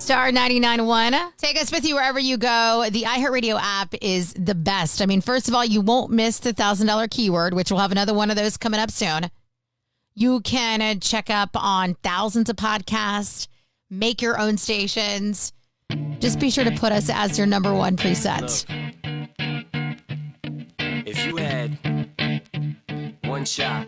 Star 99.1. Take us with you wherever you go. The iHeartRadio app is the best. I mean, first of all, you won't miss the $1,000 keyword, which we'll have another one of those coming up soon. You can check up on thousands of podcasts, make your own stations. Just be sure to put us as your number one preset. Look, if you had one shot